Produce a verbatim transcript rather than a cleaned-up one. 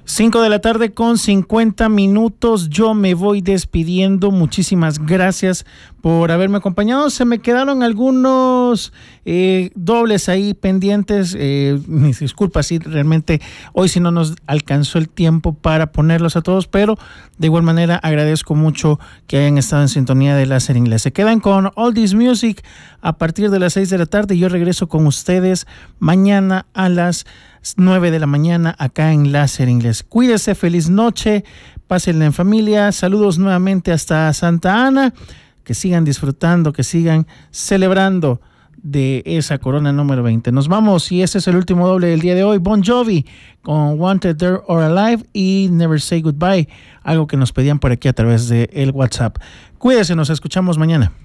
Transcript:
cinco de la tarde con cincuenta minutos. Yo me voy despidiendo. Muchísimas gracias por haberme acompañado. Se me quedaron algunos eh, dobles ahí pendientes. Eh, mis disculpas, sí, realmente hoy sí no nos alcanzó el tiempo para ponerlos a todos, pero de igual manera agradezco mucho que hayan estado en sintonía de Láser Inglés. Se quedan con All This Music a partir de las seis de la tarde. Yo regreso con ustedes mañana a las nueve de la mañana acá en Láser Inglés. Cuídese, feliz noche, pásenla en familia. Saludos nuevamente hasta Santa Ana. Que sigan disfrutando, que sigan celebrando de esa corona número veinte. Nos vamos y ese es el último doble del día de hoy. Bon Jovi con Wanted, Dead or Alive y Never Say Goodbye, algo que nos pedían por aquí a través de el WhatsApp. Cuídense, nos escuchamos mañana.